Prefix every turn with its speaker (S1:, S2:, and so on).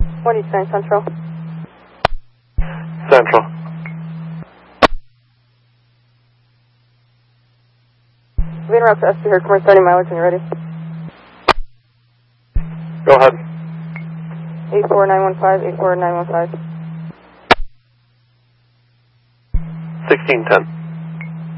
S1: What are you saying, Central?
S2: Central.
S1: Leading route to SC here, commerce starting mileage when you're ready.
S2: Go ahead.
S1: 84915, 84915.
S2: 1610.